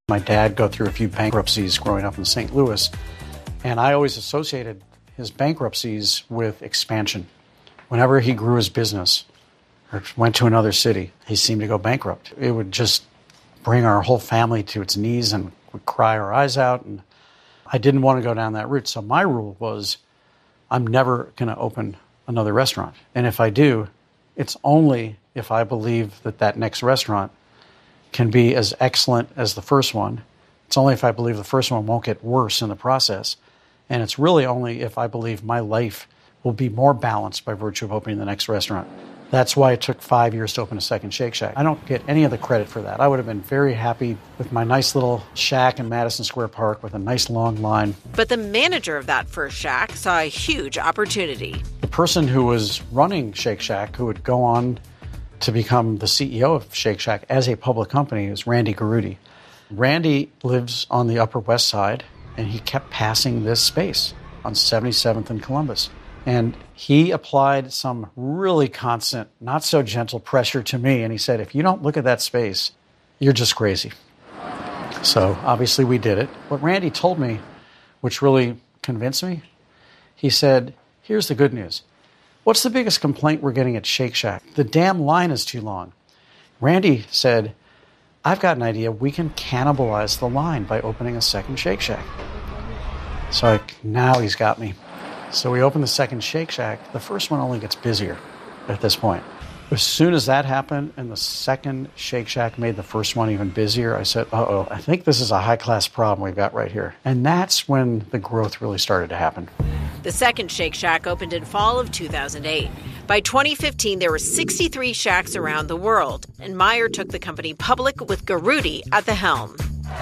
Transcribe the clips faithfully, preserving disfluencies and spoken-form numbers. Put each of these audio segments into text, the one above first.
My dad go through a few bankruptcies growing up in Saint Louis, and I always associated his bankruptcies with expansion. Whenever he grew his business or went to another city, he seemed to go bankrupt. It would just bring our whole family to its knees and would cry our eyes out, and I didn't want to go down that route. So my rule was, I'm never going to open another restaurant. And if I do, it's only if I believe that that next restaurant can be as excellent as the first one. It's only if I believe the first one won't get worse in the process. And it's really only if I believe my life will be more balanced by virtue of opening the next restaurant. That's why it took five years to open a second Shake Shack. I don't get any of the credit for that. I would have been very happy with my nice little shack in Madison Square Park with a nice long line. But the manager of that first shack saw a huge opportunity. The person who was running Shake Shack, who would go on to become the C E O of Shake Shack as a public company, is Randy Garutti. Randy lives on the Upper West Side, and he kept passing this space on seventy-seventh and Columbus. And he applied some really constant, not so gentle pressure to me, and he said, if you don't look at that space, you're just crazy. So obviously we did it. What Randy told me, which really convinced me, he said, here's the good news. What's the biggest complaint we're getting at Shake Shack? The damn line is too long. Randy said, I've got an idea. We can cannibalize the line by opening a second Shake Shack. So I, now he's got me. So we opened the second Shake Shack. The first one only gets busier at this point. As soon as that happened and the second Shake Shack made the first one even busier, I said, uh-oh, I think this is a high-class problem we've got right here. And that's when the growth really started to happen. The second Shake Shack opened in fall of two thousand eight. By twenty fifteen, there were sixty-three Shacks around the world, and Meier took the company public with Garutti at the helm.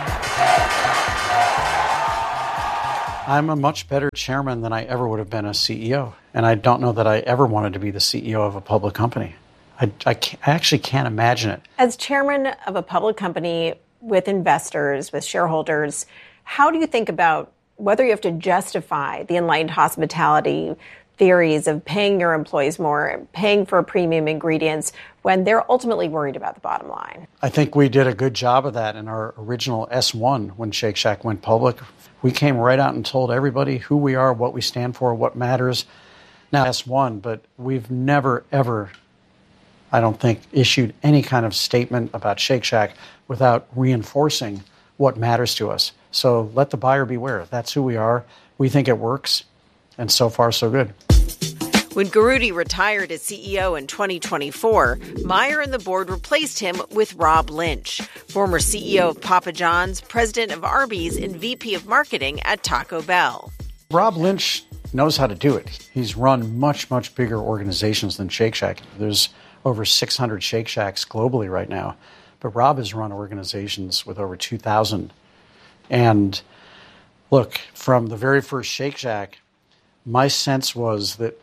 I'm a much better chairman than I ever would have been a C E O, and I don't know that I ever wanted to be the C E O of a public company. I, I, I actually can't imagine it. As chairman of a public company with investors, with shareholders, how do you think about whether you have to justify the enlightened hospitality theories of paying your employees more, paying for premium ingredients, when they're ultimately worried about the bottom line? I think we did a good job of that in our original S one when Shake Shack went public. We came right out and told everybody who we are, what we stand for, what matters. Now, S one, but we've never, ever, I don't think, issued any kind of statement about Shake Shack without reinforcing what matters to us. So let the buyer beware. That's who we are. We think it works. And so far, so good. When Garutti retired as C E O in twenty twenty-four, Meier and the board replaced him with Rob Lynch, former C E O of Papa John's, president of Arby's, and V P of marketing at Taco Bell. Rob Lynch knows how to do it. He's run much, much bigger organizations than Shake Shack. There's over six hundred Shake Shacks globally right now. But Rob has run organizations with over two thousand. And look, from the very first Shake Shack, my sense was that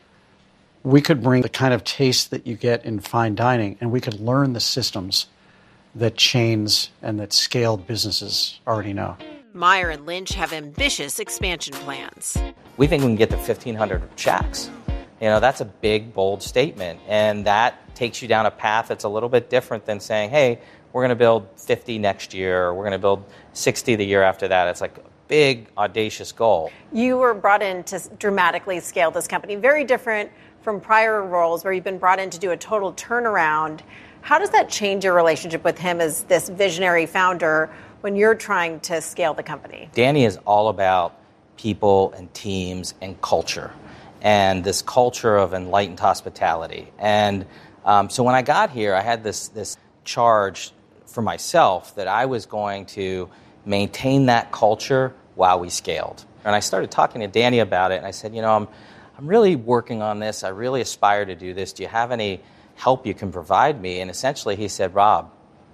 we could bring the kind of taste that you get in fine dining, and we could learn the systems that chains and that scaled businesses already know. Meier and Lynch have ambitious expansion plans. We think we can get to fifteen hundred Shacks. You know, that's a big, bold statement, and that takes you down a path that's a little bit different than saying, hey, we're going to build fifty next year, or we're going to build sixty the year after that. It's like a big, audacious goal. You were brought in to dramatically scale this company, very different from prior roles where you've been brought in to do a total turnaround. How does that change your relationship with him as this visionary founder when you're trying to scale the company? Danny is all about people and teams and culture, and this culture of enlightened hospitality. And um, so when I got here, I had this this charge for myself that I was going to maintain that culture while we scaled. And I started talking to Danny about it, and I said, you know, I'm I'm really working on this. I really aspire to do this. Do you have any help you can provide me? And essentially he said, Rob,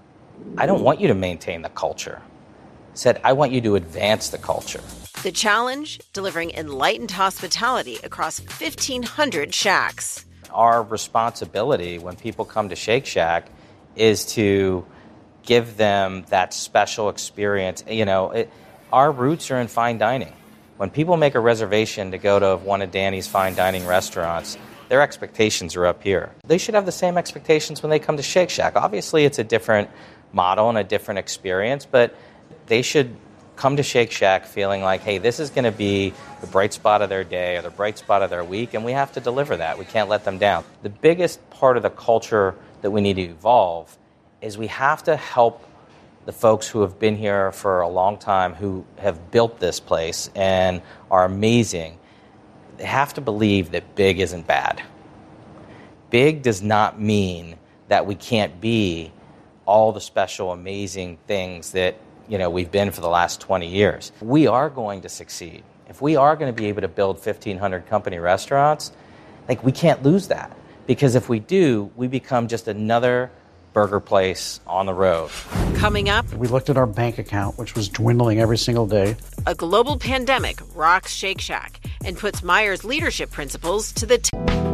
I don't want you to maintain the culture. He said, I want you to advance the culture. The challenge, delivering enlightened hospitality across fifteen hundred Shacks. Our responsibility when people come to Shake Shack is to give them that special experience. You know, it, our roots are in fine dining. When people make a reservation to go to one of Danny's fine dining restaurants, their expectations are up here. They should have the same expectations when they come to Shake Shack. Obviously, it's a different model and a different experience, but They should come to Shake Shack feeling like, hey, this is going to be the bright spot of their day or the bright spot of their week, and we have to deliver that. We can't let them down. The biggest part of the culture that we need to evolve is we have to help the folks who have been here for a long time, who have built this place and are amazing. They have to believe that big isn't bad. Big does not mean that we can't be all the special, amazing things that, you know, we've been for the last twenty years. We are going to succeed. If we are going to be able to build fifteen hundred company restaurants, like, we can't lose that. Because if we do, we become just another burger place on the road. Coming up, we looked at our bank account, which was dwindling every single day. A global pandemic rocks Shake Shack and puts Meijer's leadership principles to the test.